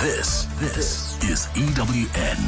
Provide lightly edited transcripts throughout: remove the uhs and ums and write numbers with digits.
This is EWN.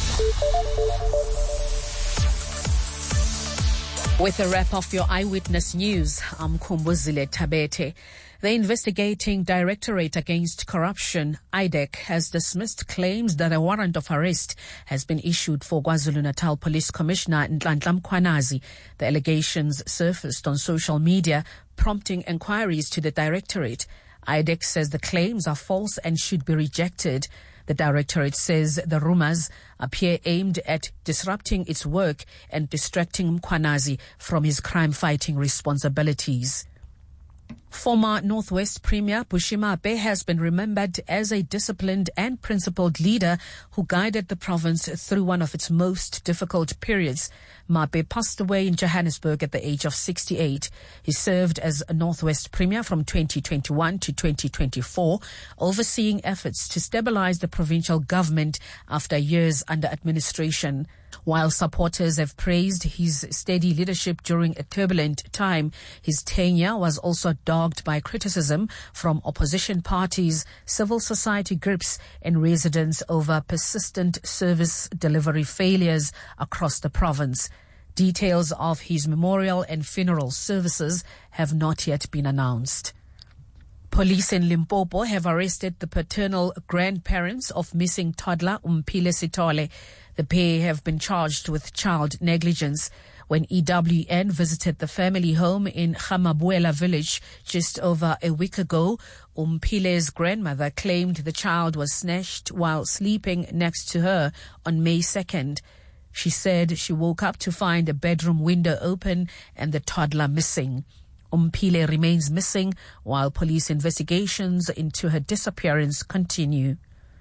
With a wrap of your Eyewitness News, I'm Kumbuzile Tabete. The investigating Directorate Against Corruption, IDEC, has dismissed claims that a warrant of arrest has been issued for KwaZulu-Natal Police Commissioner Nhlanhla Mkhwanazi. The allegations surfaced on social media, prompting inquiries to the Directorate. IDEC says the claims are false and should be rejected. The Directorate says the rumors appear aimed at disrupting its work and distracting Mkhwanazi from his crime-fighting responsibilities. Former Northwest Premier Bushy Mape has been remembered as a disciplined and principled leader who guided the province through one of its most difficult periods. Mape passed away in Johannesburg at the age of 68. He served as a Northwest Premier from 2021 to 2024, overseeing efforts to stabilize the provincial government after years under administration. While supporters have praised his steady leadership during a turbulent time, his tenure was also dogged by criticism from opposition parties, civil society groups, and residents over persistent service delivery failures across the province. Details of his memorial and funeral services have not yet been announced. Police in Limpopo have arrested the paternal grandparents of missing toddler Umphile Sithole. The pair have been charged with child negligence. When EWN visited the family home in Khamabuela village just over a week ago, Umphile's grandmother claimed the child was snatched while sleeping next to her on May 2nd. She said she woke up to find a bedroom window open and the toddler missing. Umphile remains missing while police investigations into her disappearance continue.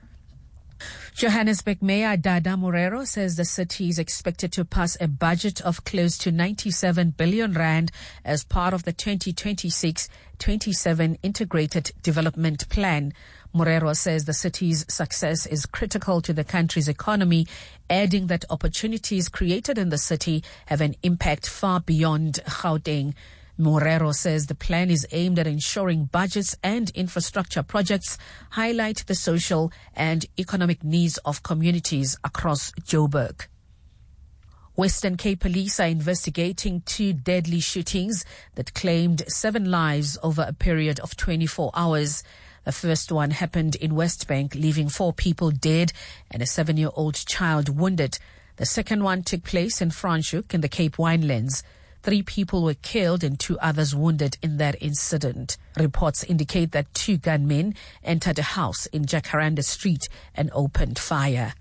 Johannesburg Mayor Dada Morero says the city is expected to pass a budget of close to 97 billion rand as part of the 2026-27 Integrated Development Plan. Morero says the city's success is critical to the country's economy, adding that opportunities created in the city have an impact far beyond Gauteng. Morero says the plan is aimed at ensuring budgets and infrastructure projects highlight the social and economic needs of communities across Joburg. Western Cape Police are investigating 2 deadly shootings that claimed 7 lives over a period of 24 hours. The first one happened in Westbank, leaving 4 people dead and a 7-year-old child wounded. The second one took place in Franschhoek in the Cape Winelands. 3 people were killed and 2 others wounded in that incident. Reports indicate that 2 gunmen entered a house in Jacaranda Street and opened fire.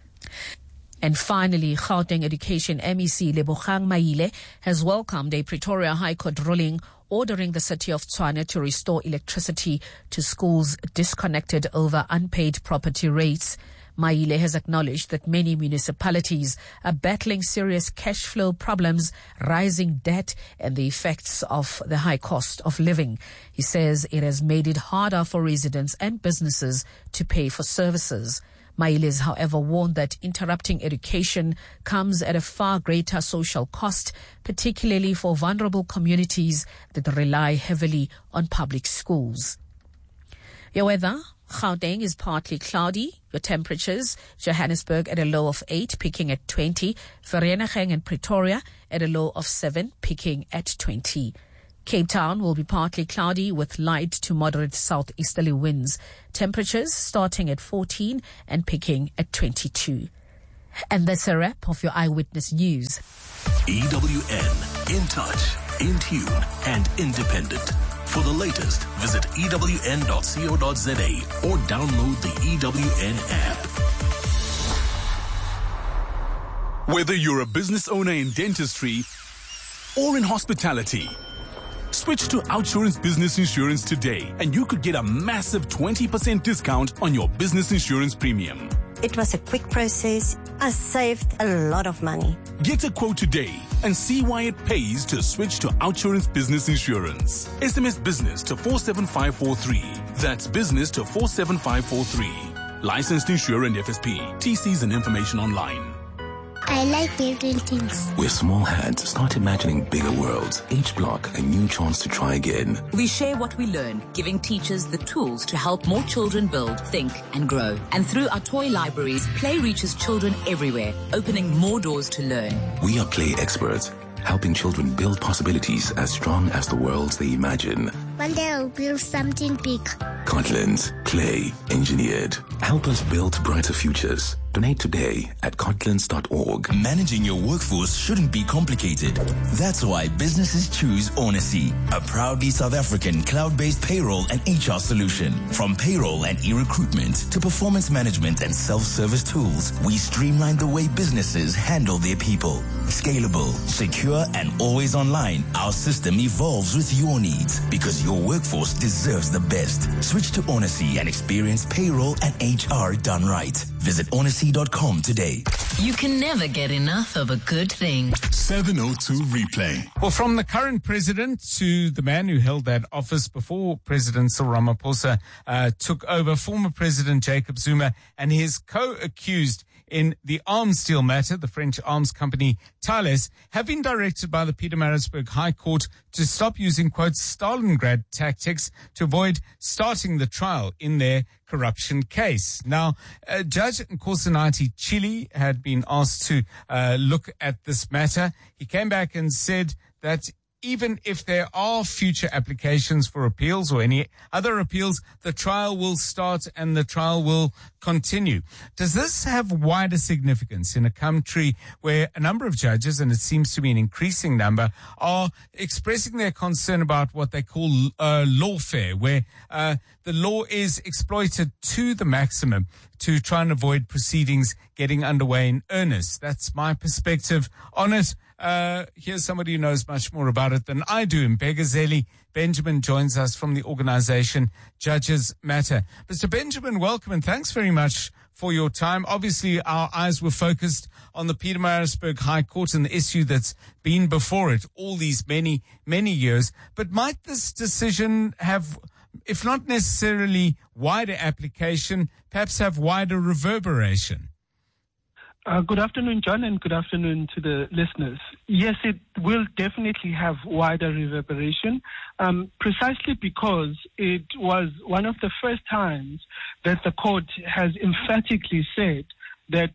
And finally, Gauteng Education MEC Lebogang Maile has welcomed a Pretoria High Court ruling ordering the city of Tshwane to restore electricity to schools disconnected over unpaid property rates. Maile has acknowledged that many municipalities are battling serious cash flow problems, rising debt, and the effects of the high cost of living. He says it has made it harder for residents and businesses to pay for services. Maile has, however, warned that interrupting education comes at a far greater social cost, particularly for vulnerable communities that rely heavily on public schools. Your weather: Gauteng is partly cloudy. Your temperatures: Johannesburg at a low of 8, peaking at 20. Vereeniging and Pretoria at a low of 7, peaking at 20. Cape Town will be partly cloudy with light to moderate southeasterly winds. Temperatures starting at 14 and peaking at 22. And that's a wrap of your Eyewitness News. EWN, in touch, in tune, and independent. For the latest, visit ewn.co.za or download the EWN app. Whether you're a business owner in dentistry or in hospitality, switch to OUTsurance Business Insurance today and you could get a massive 20% discount on your business insurance premium. It was a quick process. I saved a lot of money. Get a quote today and see why it pays to switch to OUTsurance Business Insurance. SMS business to 47543. That's business to 47543. Licensed insurer and FSP. TCs and information online. I like building things. Where small hands start imagining bigger worlds. Each block a new chance to try again. We share what we learn, giving teachers the tools to help more children build, think, and grow. And through our toy libraries, play reaches children everywhere, opening more doors to learn. We are play experts, helping children build possibilities as strong as the worlds they imagine. One day I'll build something big. Cortland, play engineered. Help us build brighter futures. Donate today at cortlands.org. Managing your workforce shouldn't be complicated. That's why businesses choose Onacy, a proudly South African cloud-based payroll and HR solution. From payroll and e-recruitment to performance management and self-service tools, we streamline the way businesses handle their people. Scalable, secure, and always online, our system evolves with your needs because your workforce deserves the best. Switch to Onacy and experience payroll and HR done right. Visit onacy.com today. You can never get enough of a good thing. 702 Replay. Well, from the current president to the man who held that office before President Cyril Ramaphosa took over, former President Jacob Zuma and his co-accused in the arms deal matter, the French arms company Thales, have been directed by the Pietermaritzburg High Court to stop using, quote, Stalingrad tactics to avoid starting the trial in their corruption case. Now, Judge Nkosinati Chili had been asked to look at this matter. He came back and said that even if there are future applications for appeals or any other appeals, the trial will start and the trial will continue. Does this have wider significance in a country where a number of judges, and it seems to be an increasing number, are expressing their concern about what they call lawfare, where the law is exploited to the maximum to try and avoid proceedings getting underway in earnest? That's my perspective on it. Here's somebody who knows much more about it than I do. Mbegazeli Benjamin joins us from the organization Judges Matter. Mr. Benjamin, welcome and thanks very much for your time. Obviously, our eyes were focused on the Pietermaritzburg High Court and the issue that's been before it all these many, many years. But might this decision have, if not necessarily wider application, perhaps have wider reverberation? Good afternoon, John, and good afternoon to the listeners. Yes, it will definitely have wider reverberation, precisely because it was one of the first times that the court has emphatically said that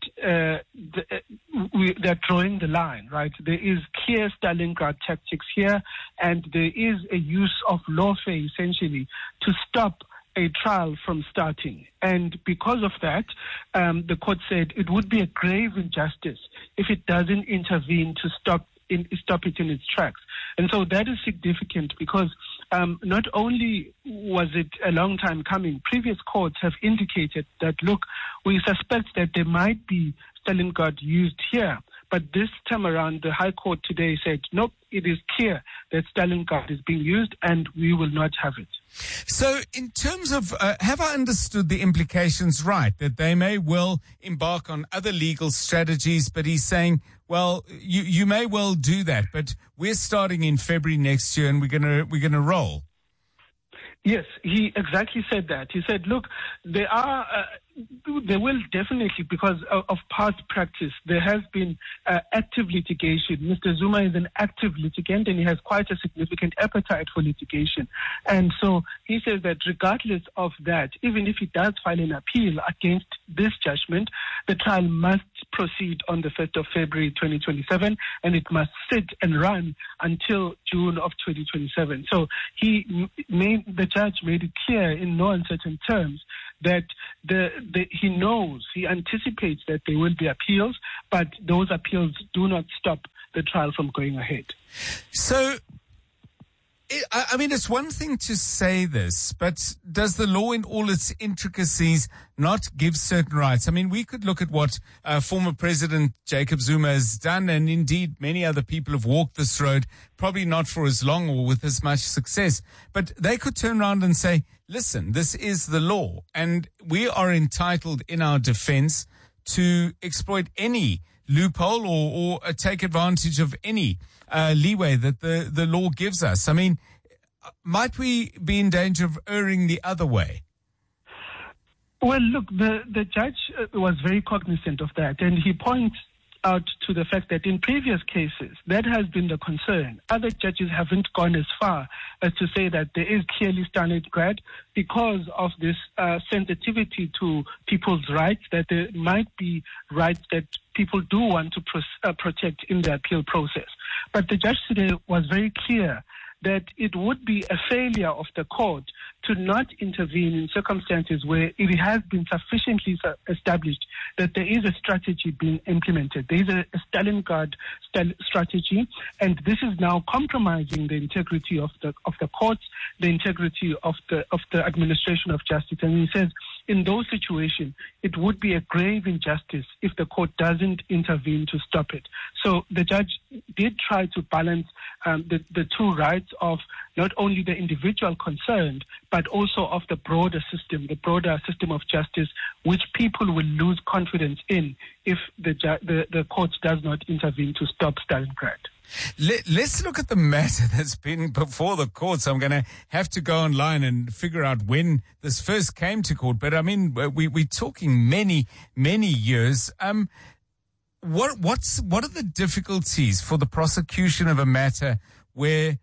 they're drawing the line, right? There is clear Stalingrad tactics here, and there is a use of lawfare, essentially, to stop a trial from starting. And because of that, the court said it would be a grave injustice if it doesn't intervene to stop it in its tracks. And so that is significant because not only was it a long time coming, previous courts have indicated that, look, we suspect that there might be Stalingrad used here. But this time around, the High Court today said, nope, it is clear that Stalingrad is being used and we will not have it. So in terms of, have I understood the implications right, that they may well embark on other legal strategies, but he's saying, well, you may well do that, but we're starting in February next year and we're gonna roll. Yes, he exactly said that. He said, look, there will definitely, because of past practice, there has been active litigation. Mr. Zuma is an active litigant and he has quite a significant appetite for litigation. And so he says that regardless of that, even if he does file an appeal against this judgment, the trial must proceed on the 1st of February 2027 and it must sit and run until June of 2027. So the judge made it clear in no uncertain terms that he anticipates that there will be appeals, but those appeals do not stop the trial from going ahead. So, I mean, it's one thing to say this, but does the law in all its intricacies not give certain rights? I mean, we could look at what former President Jacob Zuma has done, and indeed many other people have walked this road, probably not for as long or with as much success, but they could turn around and say, listen, this is the law, and we are entitled in our defense to exploit any loophole or take advantage of any leeway that the law gives us. I mean, might we be in danger of erring the other way? Well, look, the judge was very cognizant of that, and he points out to the fact that in previous cases, that has been the concern. Other judges haven't gone as far as to say that there is clearly Stalingrad because of this sensitivity to people's rights, that there might be rights that people do want to protect in the appeal process. But the judge today was very clear that it would be a failure of the court to not intervene in circumstances where it has been sufficiently established that there is a strategy being implemented. There is a Stalingrad strategy, and this is now compromising the integrity of the courts, the integrity of the administration of justice. And he says, in those situations, it would be a grave injustice if the court doesn't intervene to stop it. So the judge did try to balance the two rights of not only the individual concerned, but also of the broader system of justice, which people will lose confidence in if the court does not intervene to stop Stalingrad. Let's look at the matter that's been before the courts. I'm going to have to go online and figure out when this first came to court. But I mean, we're talking many, many years. What are the difficulties for the prosecution of a matter where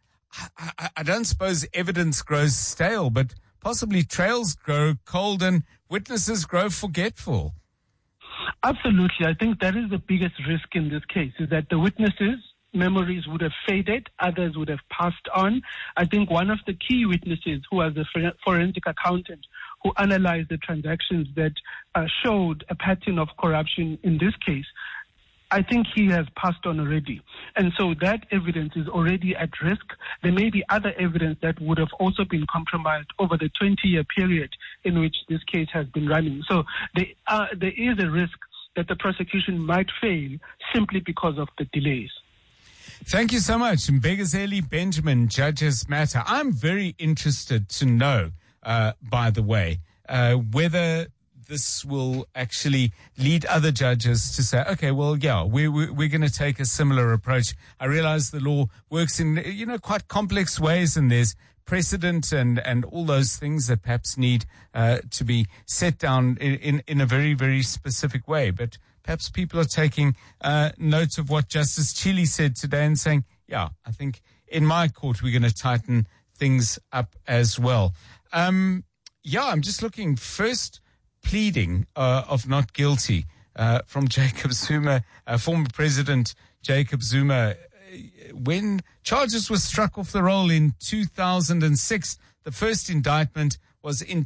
I don't suppose evidence grows stale, but possibly trails grow cold and witnesses grow forgetful? Absolutely. I think that is the biggest risk in this case, is that the witnesses' memories would have faded, others would have passed on. I think one of the key witnesses, who was the forensic accountant who analyzed the transactions that showed a pattern of corruption in this case, I think he has passed on already. And so that evidence is already at risk. There may be other evidence that would have also been compromised over the 20-year period in which this case has been running. So there is a risk that the prosecution might fail simply because of the delays. Thank you so much. Mbegazeli Benjamin, Judges Matter. I'm very interested to know, by the way, whether this will actually lead other judges to say, okay, well, yeah, we're going to take a similar approach. I realize the law works in, quite complex ways, and there's precedent and all those things that perhaps need to be set down in a very, very specific way. But perhaps people are taking note of what Justice Chile said today and saying, yeah, I think in my court we're going to tighten things up as well. I'm just looking first. Pleading of not guilty from Jacob Zuma, former President Jacob Zuma. When charges were struck off the roll in 2006, the first indictment was in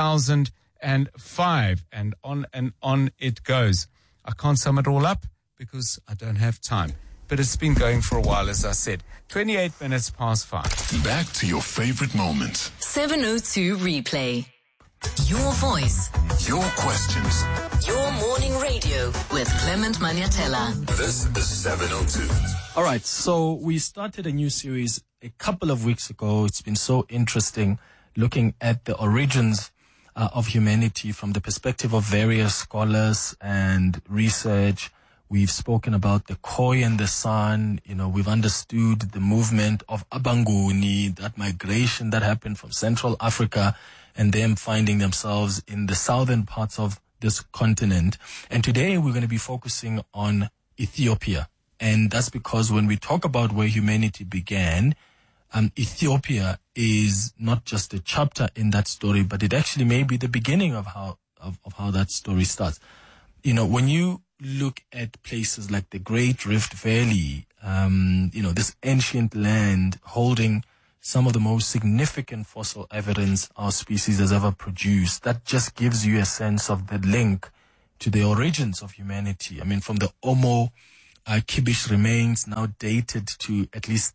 2005, and on it goes. I can't sum it all up because I don't have time, but it's been going for a while, as I said. 28 minutes past 5. Back to your favorite moments. 702 Replay. Your voice. Your questions. Your morning radio with Clement Maniatella. This is 702. All right, so we started a new series a couple of weeks ago. It's been so interesting looking at the origins of humanity from the perspective of various scholars and research. We've spoken about the Khoi and the San. We've understood the movement of Abanguni, that migration that happened from Central Africa, and them finding themselves in the southern parts of this continent. And today we're going to be focusing on Ethiopia. And that's because when we talk about where humanity began, Ethiopia is not just a chapter in that story, but it actually may be the beginning of how that story starts. When you look at places like the Great Rift Valley, this ancient land holding some of the most significant fossil evidence our species has ever produced, that just gives you a sense of the link to the origins of humanity. I mean, from the Omo Kibish remains now dated to at least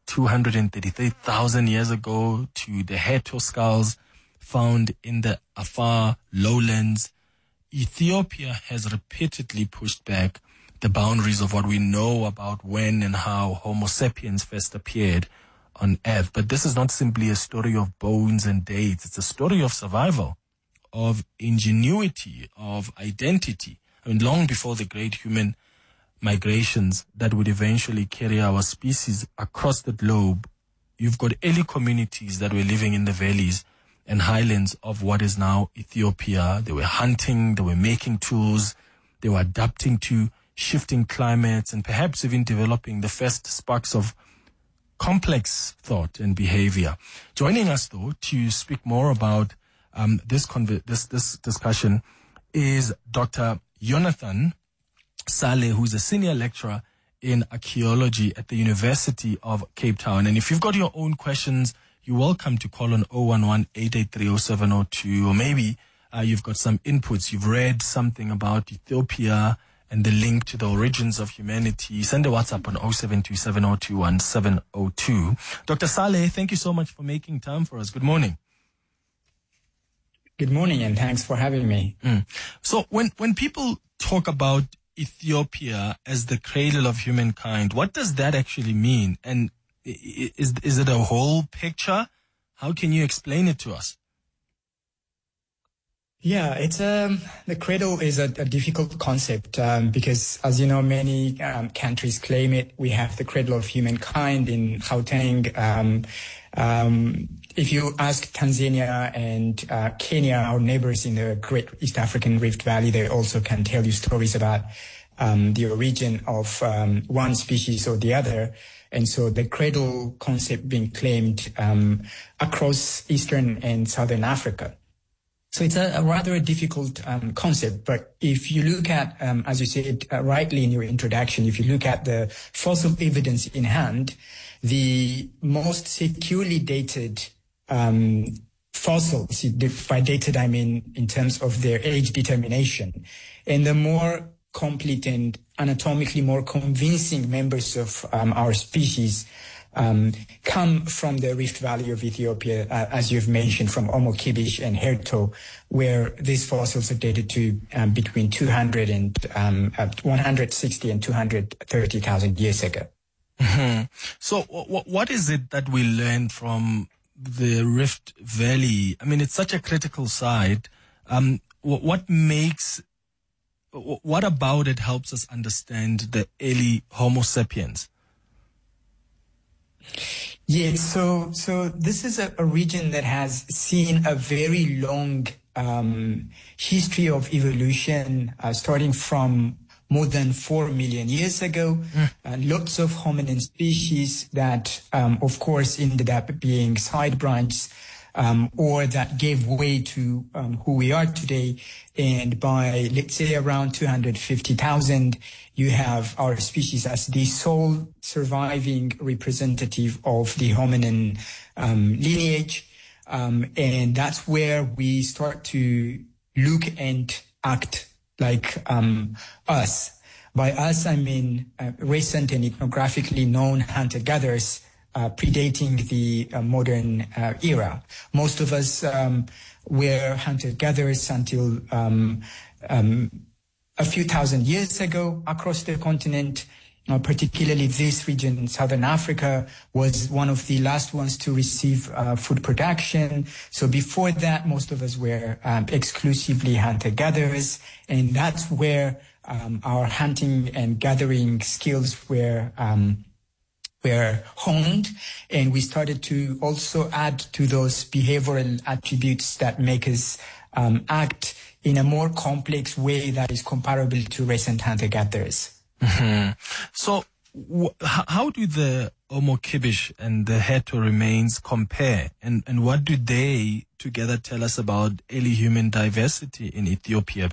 233,000 years ago, to the Heto skulls found in the Afar lowlands. Ethiopia has repeatedly pushed back the boundaries of what we know about when and how Homo sapiens first appeared on Earth. But this is not simply a story of bones and dates. It's a story of survival, of ingenuity, of identity. I mean, long before the great human migrations that would eventually carry our species across the globe, you've got early communities that were living in the valleys and highlands of what is now Ethiopia. They were hunting, they were making tools, they were adapting to shifting climates and perhaps even developing the first sparks of complex thought and behavior. Joining us, though, to speak more about this discussion is Dr. Jonathan Saleh, who's a senior lecturer in archaeology at the University of Cape Town. And if you've got your own questions, you're welcome to call on 011-883-0702, or maybe you've got some inputs. You've read something about Ethiopia and the link to the origins of humanity. Send a WhatsApp on 0727021702. Dr. Saleh, thank you so much for making time for us. Good morning. Good morning, and thanks for having me. So when people talk about Ethiopia as the cradle of humankind, what does that actually mean? And is it a whole picture? How can you explain it to us? Yeah, it's the cradle is a difficult concept because, as you know, many countries claim it. We have the cradle of humankind in Gauteng. If you ask Tanzania and Kenya, our neighbors in the Great East African Rift Valley, they also can tell you stories about the origin of one species or the other. And so the cradle concept being claimed across Eastern and Southern Africa. So it's a rather difficult concept, but if you look at, as you said rightly in your introduction, if you look at the fossil evidence in hand, the most securely dated fossils, by dated I mean in terms of their age determination, and the more complete and anatomically more convincing members of our species come from the Rift Valley of Ethiopia, as you've mentioned, from Omo Kibish and Herto, where these fossils are dated to between 200 and 160 and 230,000 years ago. Mm-hmm. So what is it that we learn from the Rift Valley? I mean, it's such a critical site. What about it helps us understand the early Homo sapiens? Yeah, so this is a region that has seen a very long history of evolution, starting from more than 4 million years ago. Lots of hominin species that, of course, ended up being side branches or that gave way to who we are today. And by, let's say, around 250,000, you have our species as the sole surviving representative of the hominin lineage. And that's where we start to look and act like us. By us, I mean recent and ethnographically known hunter-gatherers predating the modern era. Most of us were hunter-gatherers until a few thousand years ago across the continent. Particularly this region in Southern Africa was one of the last ones to receive food production. So before that, most of us were exclusively hunter-gatherers, and that's where our hunting and gathering skills were honed, and we started to also add to those behavioral attributes that make us act in a more complex way that is comparable to recent hunter-gatherers. Mm-hmm. So how do the Omo Kibish and the Herto remains compare, and what do they together tell us about early human diversity in Ethiopia?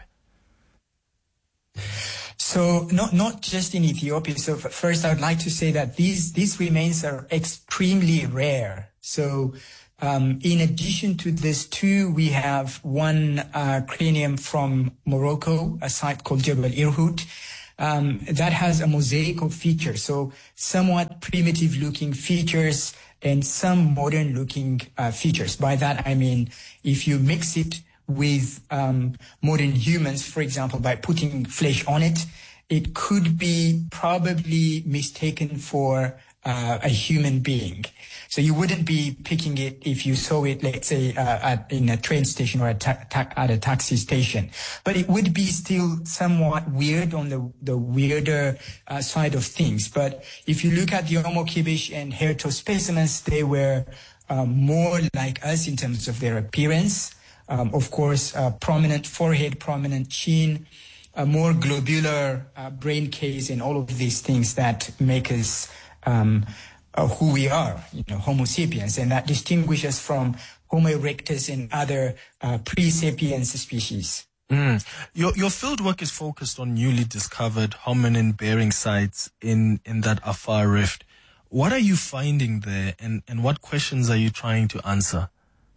So not just in Ethiopia. So first, I would like to say that these remains are extremely rare. So in addition to this too, we have one cranium from Morocco, a site called Jebel Irhout, that has a mosaic of features. So somewhat primitive looking features and some modern looking features. By that, I mean, if you mix it with modern humans, for example, by putting flesh on it, it could be probably mistaken for a human being. So you wouldn't be picking it if you saw it, let's say, in a train station or at a taxi station. But it would be still somewhat weird on the weirder side of things. But if you look at the Omo Kibish and Herto specimens, they were more like us in terms of their appearance. Of course, prominent forehead, prominent chin, a more globular brain case and all of these things that make us who we are, Homo sapiens, and that distinguishes from Homo erectus and other pre-sapiens species. Your field work is focused on newly discovered hominin-bearing sites in that Afar Rift. What are you finding there, and what questions are you trying to answer?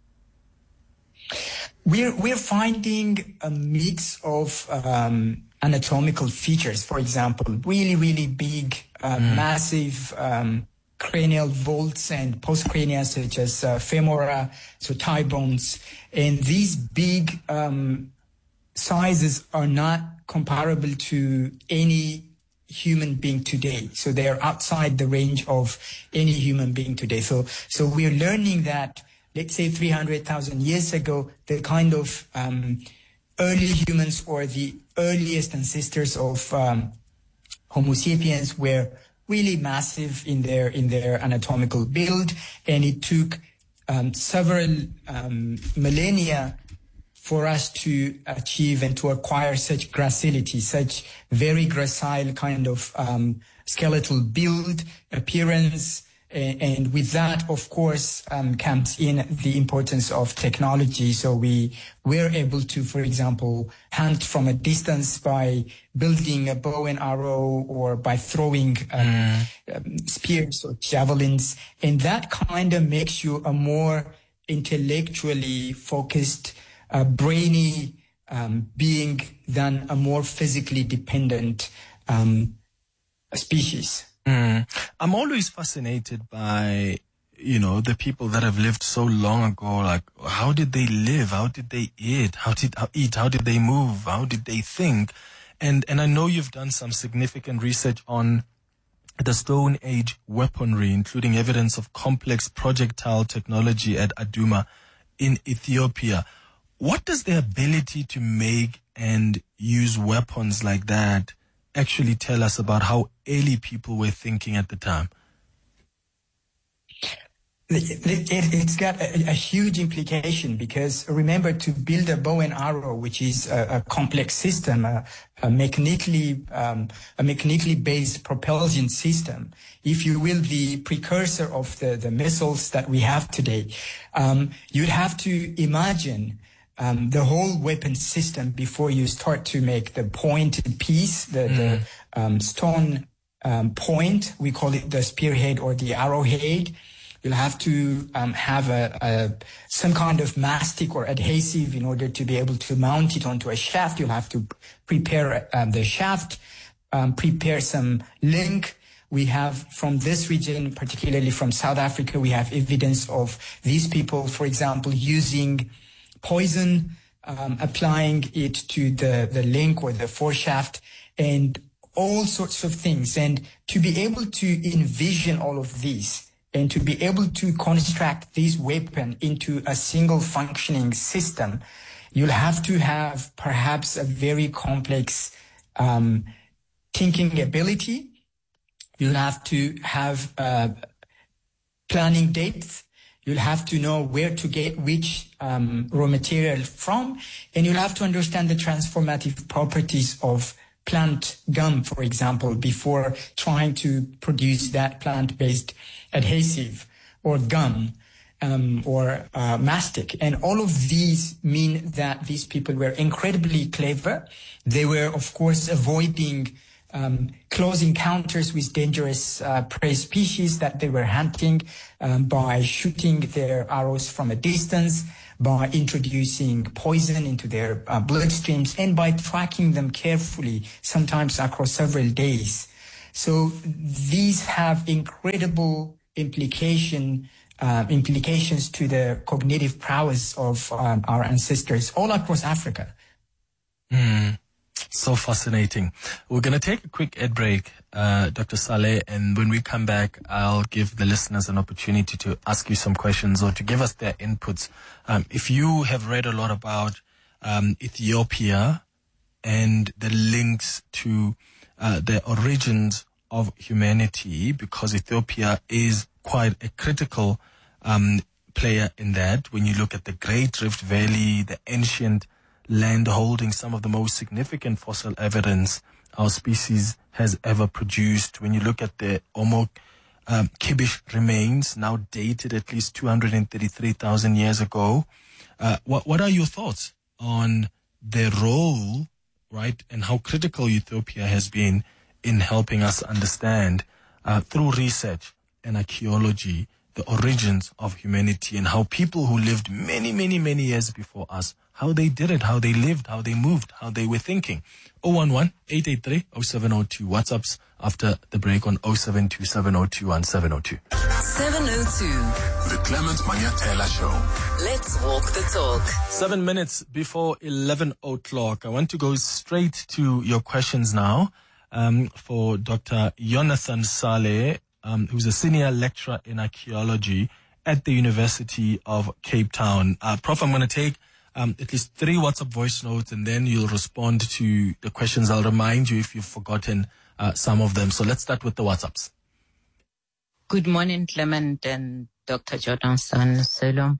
We're finding a mix of anatomical features. For example, really, really big, massive cranial vaults and postcrania, such as femora, so thigh bones. And these big sizes are not comparable to any human being today. So they are outside the range of any human being today. So we're learning that, let's say 300,000 years ago, the kind of early humans or the earliest ancestors of Homo sapiens were really massive in their anatomical build, and it took several millennia for us to achieve and to acquire such gracility, such very gracile kind of skeletal build, appearance. And with that, of course, comes in the importance of technology. So we were able to, for example, hunt from a distance by building a bow and arrow or by throwing spears or javelins. And that kind of makes you a more intellectually focused, brainy being than a more physically dependent species. I'm always fascinated by, the people that have lived so long ago. Like, how did they live? How did they eat? How did they move? How did they think? And I know you've done some significant research on the Stone Age weaponry, including evidence of complex projectile technology at Aduma in Ethiopia. What does the ability to make and use weapons like that actually tell us about how early people were thinking at the time? It's got a huge implication, because remember, to build a bow and arrow, which is a complex system, a mechanically based propulsion system, if you will, the precursor of the missiles that we have today, you'd have to imagine the whole weapon system before you start to make the pointed piece, the stone point. We call it the spearhead or the arrowhead. You'll have to have some kind of mastic or adhesive in order to be able to mount it onto a shaft. You'll have to prepare the shaft, prepare some link. We have from this region, particularly from South Africa, we have evidence of these people, for example, using poison, applying it to the link or the foreshaft, and all sorts of things. And to be able to envision all of these and to be able to construct this weapon into a single functioning system, you'll have to have perhaps a very complex thinking ability. You'll have to have planning depth. You'll have to know where to get which raw material from, and you'll have to understand the transformative properties of plant gum, for example, before trying to produce that plant-based adhesive or gum or mastic. And all of these mean that these people were incredibly clever. They were, of course, avoiding close encounters with dangerous prey species that they were hunting by shooting their arrows from a distance, by introducing poison into their bloodstreams, and by tracking them carefully, sometimes across several days. So these have incredible implications to the cognitive prowess of our ancestors all across Africa. So fascinating. We're going to take a quick ad break, Dr. Saleh, and when we come back, I'll give the listeners an opportunity to ask you some questions or to give us their inputs. If you have read a lot about Ethiopia and the links to the origins of humanity, because Ethiopia is quite a critical player in that. When you look at the Great Rift Valley, the ancient land holding some of the most significant fossil evidence our species has ever produced. When you look at the Homo Kibish remains, now dated at least 233,000 years ago, what are your thoughts on their role, right, and how critical Ethiopia has been in helping us understand through research and archaeology the origins of humanity and how people who lived many, many, many years before us, how they did it, how they lived, how they moved, how they were thinking. 011-883-0702. WhatsApps after the break on 0727021702. 702. The Clement Manyatela Show. Let's walk the talk. 7 minutes before 11 o'clock. I want to go straight to your questions now for Dr. Jonathan Saleh, who's a senior lecturer in archaeology at the University of Cape Town. Prof, I'm going to take at least 3 WhatsApp voice notes and then you'll respond to the questions. I'll remind you if you've forgotten some of them. So let's start with the WhatsApps. Good morning, Clement and Dr. Jonathan Saleh.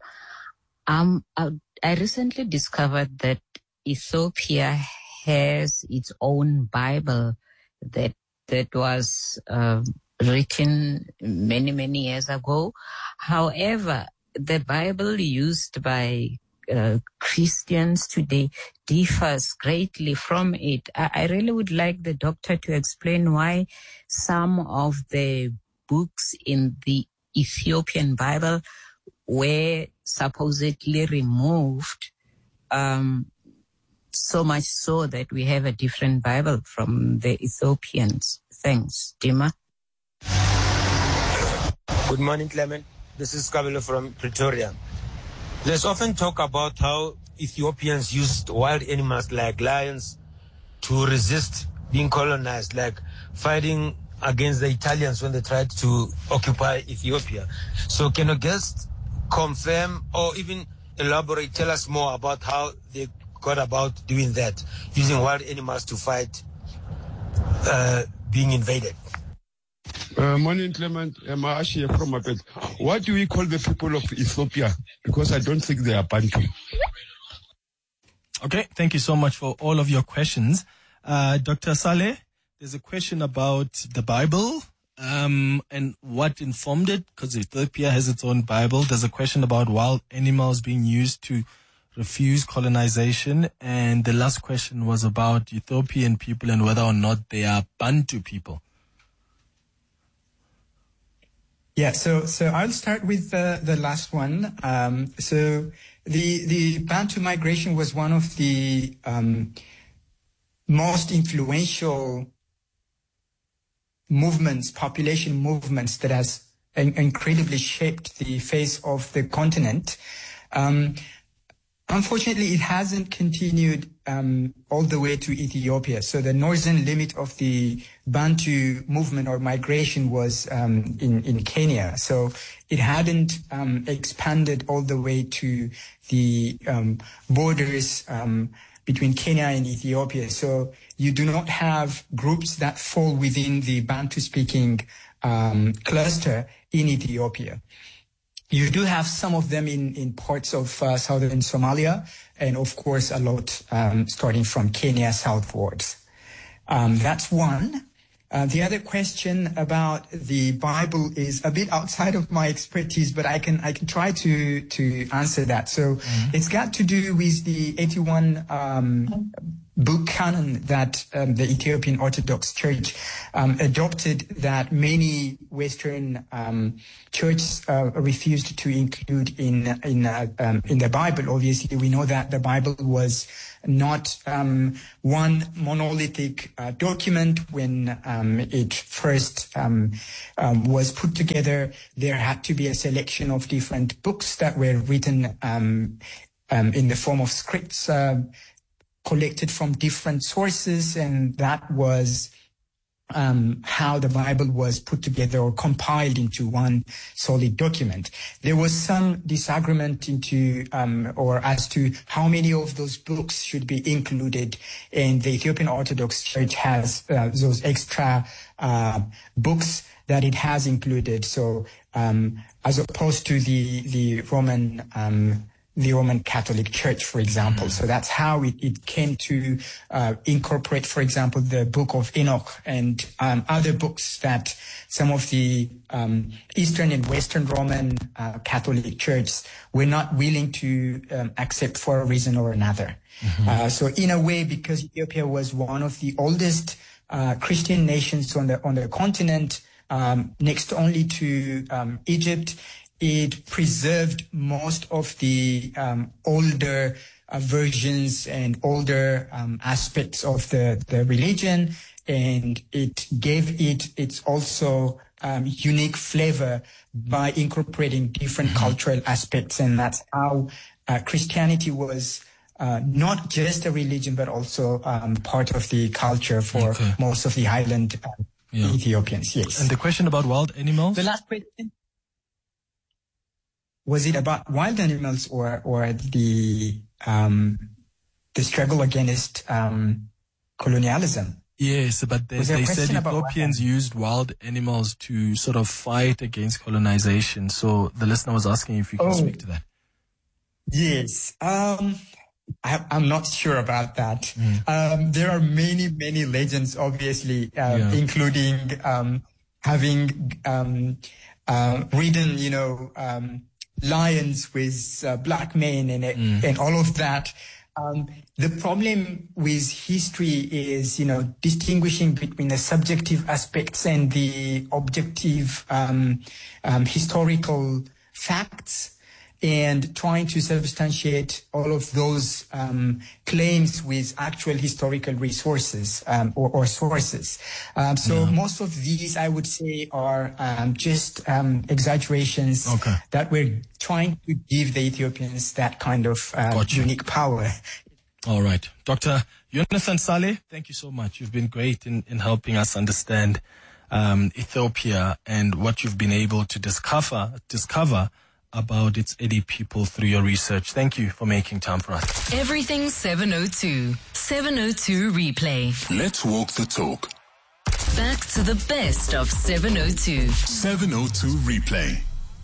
I recently discovered that Ethiopia has its own Bible that was written many, many years ago. However, the Bible used by Christians today differs greatly from it. I really would like the doctor to explain why some of the books in the Ethiopian Bible were supposedly removed, so much so that we have a different Bible from the Ethiopians. Thanks, Dima. Good morning, Clement. This is Kabelo from Pretoria. Let's often talk about how Ethiopians used wild animals like lions to resist being colonized, like fighting against the Italians when they tried to occupy Ethiopia. So can you just confirm or even elaborate, tell us more about how they got about doing that, using wild animals to fight being invaded? Morning, Clement. Maashi from Mapet. What do we call the people of Ethiopia? Because I don't think they are Bantu. Okay, thank you so much for all of your questions. Dr. Saleh, there's a question about the Bible and what informed it, because Ethiopia has its own Bible. There's a question about wild animals being used to refuse colonization. And the last question was about Ethiopian people and whether or not they are Bantu people. Yeah, so I'll start with the last one. So the Bantu migration was one of the most influential movements, population movements that has incredibly shaped the face of the continent. Unfortunately, it hasn't continued all the way to Ethiopia. So the northern limit of the Bantu movement or migration was in Kenya. So it hadn't expanded all the way to the borders between Kenya and Ethiopia. So you do not have groups that fall within the Bantu-speaking cluster in Ethiopia. You do have some of them in parts of southern Somalia, and of course a lot starting from Kenya southwards. That's one. The other question about the Bible is a bit outside of my expertise, but I can try to answer that. So it's got to do with the 81 book canon that the Ethiopian Orthodox Church adopted, that many Western churches refused to include in the Bible. Obviously, we know that the Bible was not one monolithic document. When it first was put together, there had to be a selection of different books that were written in the form of scripts collected from different sources, and that was how the Bible was put together or compiled into one solid document. There was some disagreement or as to how many of those books should be included, and the Ethiopian Orthodox Church has those extra books that it has included. So as opposed to the Roman the Roman Catholic Church, for example. So that's how it came to incorporate, for example, the Book of Enoch and other books that some of the Eastern and Western Roman Catholic churches were not willing to accept for a reason or another. So in a way, because Ethiopia was one of the oldest Christian nations on the continent, next only to Egypt, it preserved most of the older versions and older aspects of the religion, and it gave it its also unique flavor by incorporating different cultural aspects, and that's how Christianity was not just a religion but also part of the culture for most of the highland Ethiopians. Yes. And the question about wild animals? The last question. Was it about wild animals or the struggle against colonialism? Yes, but they said Ethiopians used wild animals to sort of fight against colonization. So the listener was asking if you can speak to that. Yes. I'm not sure about that. There are many, many legends, obviously, including having ridden, lions with black men and all of that. The problem with history is, distinguishing between the subjective aspects and the objective historical facts, and trying to substantiate all of those claims with actual historical resources or sources. So most of these, I would say, are just exaggerations that we're trying to give the Ethiopians that kind of unique power. All right. Dr. Jonathan Saleh, thank you so much. You've been great in helping us understand Ethiopia and what you've been able to discover about its Eddie people through your research. Thank you for making time for us. Everything 702. 702 replay. Let's walk the talk. Back to the best of 702. 702 replay.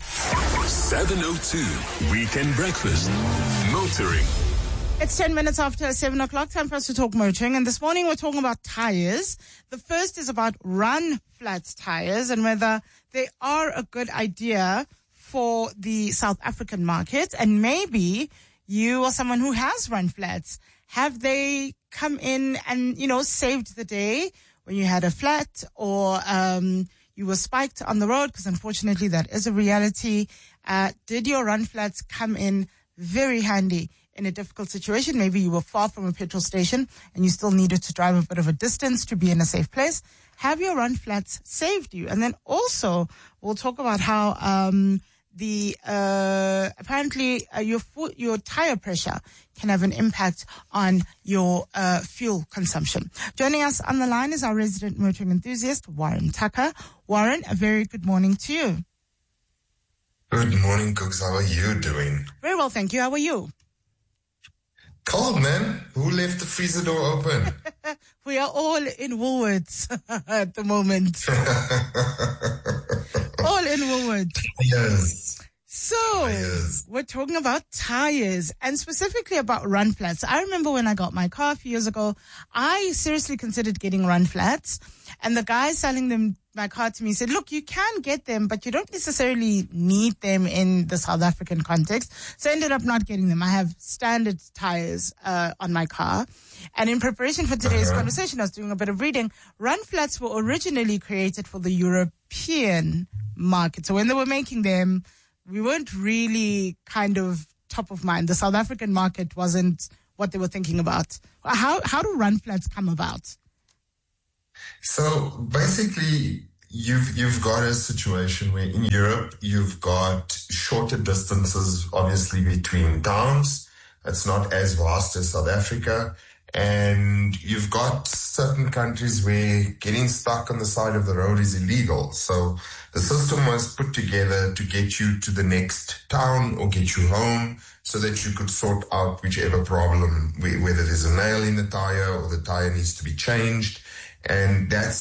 702 Weekend Breakfast. Motoring. It's 10 minutes after 7 o'clock. Time for us to talk motoring. And this morning we're talking about tires. The first is about run flat tires and whether they are a good idea for the South African market. And maybe you are someone who has run flats. Have they come in and, saved the day when you had a flat or you were spiked on the road? Because unfortunately that is a reality. Did your run flats come in very handy in a difficult situation? Maybe you were far from a petrol station and you still needed to drive a bit of a distance to be in a safe place. Have your run flats saved you? And then also we'll talk about how apparently your tire pressure can have an impact on your fuel consumption. Joining us on the line is our resident motoring enthusiast, Warren Tucker. Warren, a very good morning to you. Good morning, Cooks. How are you doing? Very well, thank you. How are you? Cold, man. Who left the freezer door open? We are all in Woolworths at the moment. All in Woolworths. Yes. So, we're talking about tires and specifically about run flats. I remember when I got my car a few years ago, I seriously considered getting run flats. And the guy selling my car to me said, look, you can get them, but you don't necessarily need them in the South African context. So I ended up not getting them. I have standard tires on my car. And in preparation for today's conversation, I was doing a bit of reading. Run flats were originally created for the European market. So when they were making them, we weren't really kind of top of mind. The South African market wasn't what they were thinking about. How do run flats come about? So basically, you've got a situation where in Europe, you've got shorter distances, obviously, between towns. It's not as vast as South Africa. And you've got certain countries where getting stuck on the side of the road is illegal. So the system was put together to get you to the next town or get you home so that you could sort out whichever problem, whether there's a nail in the tire or the tire needs to be changed. And that's